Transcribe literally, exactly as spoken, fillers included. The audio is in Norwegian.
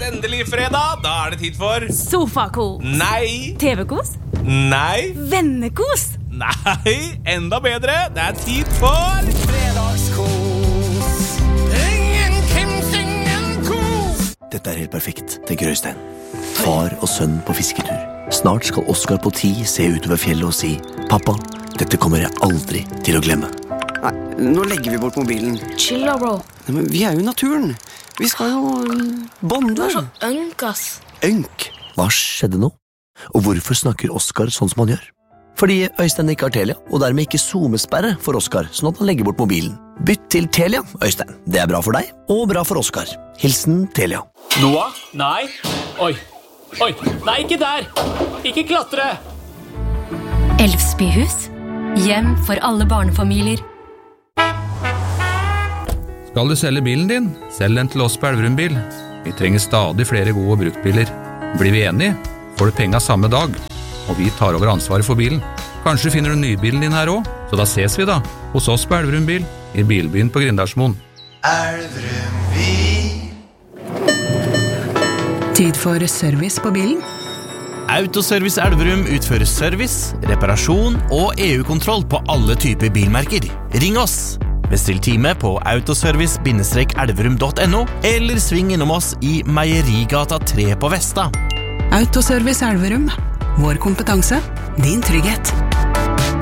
endelig fredag. Da er det tid for Sofakos. Nei. T V-kos. Nei. Vennekos. Nei, enda bedre. Det er tid for Fredagskos. Ingen Kims, ingen kos. Dette er helt perfekt, tenker Øystein. Far og sønn på fisketur. Snart skal Oskar på ti se utover fjellet og si: Pappa, dette kommer jeg aldri til å glemme. Nei, nå legger vi bort mobilen. Chill da, bro. Nei, men vi er jo i naturen. Vi skal jo bonde. Du er så ønk, ass. Ønk, hva skjedde nå? Og hvorfor snakker Oskar sånn som han gjør? Fordi Øystein ikke har Telia, og dermed ikke zoomesperre for Oskar, sånn at han legger bort mobilen. Bytt til Telia, Øystein. Det er bra for deg, og bra for Oskar. Hilsen Telia. Noah? Nei. Oi. Oi. Nei, ikke der. Ikke klatre. Elfsbyhus. Hjem for alle barnefamilier. Skal du selge bilen din? Selg den til oss på Elverum Bil. Vi trenger stadig flere gode bruktbiler. Blir vi enige, får du penga samme dag, og vi tar over ansvaret for bilen. Kanskje finner du nybilen din her også, så da ses vi da, hos oss på Elverum Bil, i Bilbyen på Grindarsmoen. Elverum Bil. Tid for service på bilen. Autoservice Elverum utfører service, reparasjon og E U-kontroll på alle typer bilmerker. Ring oss! Bestill time på autoservice elverum punktum no eller sving innom oss i Meierigata tre på Vesta. Autoservice Elverum. Vår kompetanse, din trygghet.